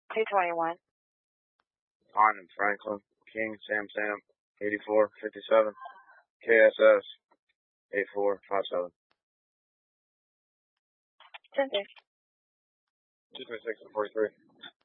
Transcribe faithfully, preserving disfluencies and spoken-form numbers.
two twenty-one. Hyman Franklin, King Sam Sam, eighty-four fifty-seven, K S S, eighty-four fifty-seven. ten six. two twenty-six and forty-three.